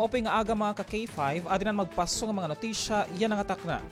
Maupay nga aga mga ka-K5, adinan magpaso nga mga notisya, yan ang atak na.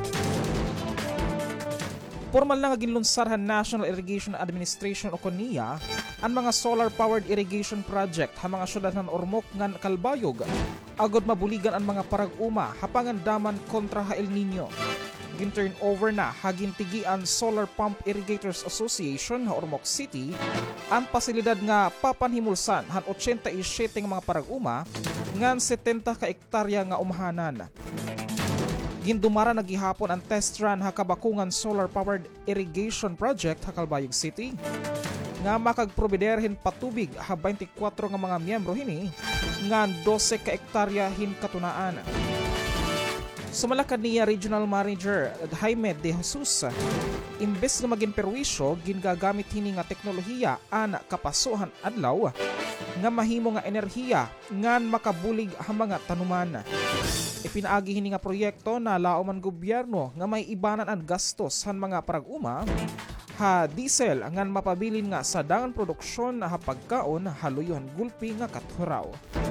Formal na nga ginlunsarhan National Irrigation Administration o KONIA ang mga solar-powered irrigation project ha mga syudad ng Ormoc ngan Calbayog. Agod mabuligan ang mga parag-uma hapangan daman kontra ha El Nino. Gin-turn over na hagintigian Solar Pump Irrigators Association ha Ormoc City ang pasilidad nga papanhimulsan han 87 nga mga parag-uma ngan 70 ka ektarya nga umahanan. Gindumara na gihapon ang test run ha Kabakungan Solar Powered Irrigation Project ha Calbayog City nga makagprovederhin patubig ha 24 nga mga miyembro hini ngan 12 ka ektarya hin katunaan. Sumalakad niya Regional Manager Jaime De Jesus, imbes nga maging perwisyo, gingagamit hini nga teknolohiya an kapasuhan adlaw nga mahimo nga enerhiya ngan makabulig ang mga tanuman. Ipinaagi hini nga proyekto na laoman gobyerno nga may ibanan ang gastos han mga parag-uma ha diesel ngan mapabilin nga sa dangan produksyon ha pagkaon haluyuhan gulpi nga katuraw.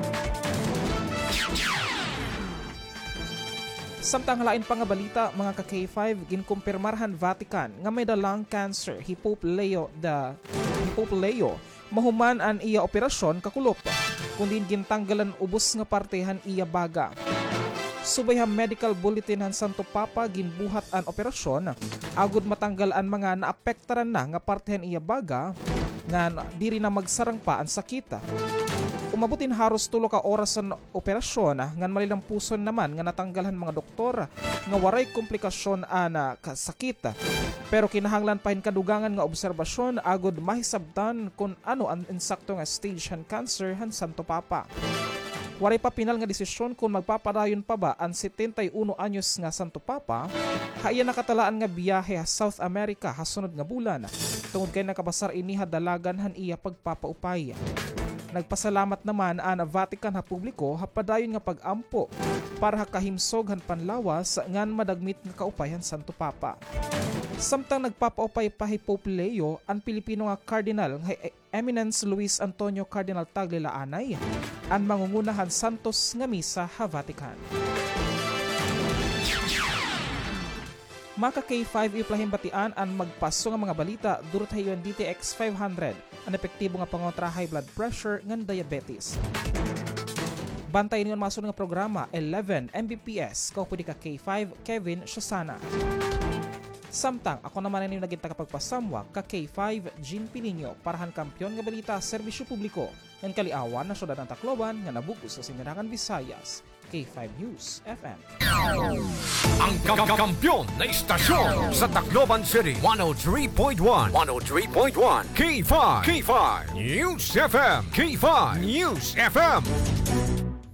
Samtang halain pa nga balita mga ka-K5, ginkumpirmarhan Vatican nga may dalang cancer hi Pope Leo mahuman an iya operasyon kakulop kundi gintanggalan ubos nga partehan iya baga. Subay ha medical bulletin han Santo Papa ginbuhat an operasyon agud matanggal an mga naapektaran na nga partehan iya baga nga diri na magsarang pa ang sakit. Umabutin haros 3 ka oras ang operasyon ngan malilampuson naman nga natanggalhan mga doktor nga waray komplikasyon ana kasakit. Pero kinahanglan pa hin kadugangan nga obserbasyon agud mahisabtan kung ano ang insakto nga stage han cancer han Santo Papa. Waray pa pinal nga desisyon kung magpapadayon pa ba ang 71 anyos nga Santo Papa haya nakatalaan nga biyahe ha South America ha sunod nga bulan tungod kay nakabasar ini ha dalagan han iya pagpapaupay. Nagpasalamat naman ang Vatican ha publiko ha padayon nga pag-ampo para ha kahimsog han panlawas ngan madagmit nga kaupay han Santo Papa. Samtang nagpapaupay pa hi Pope Leo ang Pilipino nga Cardinal nga Eminence Luis Antonio Cardinal Tagle-Laanay ang mangungunahan Santos nga misa ha Vatican. Maka K5 iplahim batian ang magpaso nga mga balita durot hayon DTX 500 ang epektibo nga pangontra high blood pressure ngan diabetes. Bantay niyon masunod nga programa 11 Mbps kaupudi ka K5 Kevin Shosana. Samtang ako naman ay naging tagapagpasamwa ka K5 Jean Pilinyo parahan kampyon nga balita serbisyo publiko ng kaliawan na syudad ng Tacloban nga nabugos sa Sinirangan Visayas. K5 News FM. Ang kampyon na istasyon sa Tacloban City 103.1 K5 News FM. K5 News FM.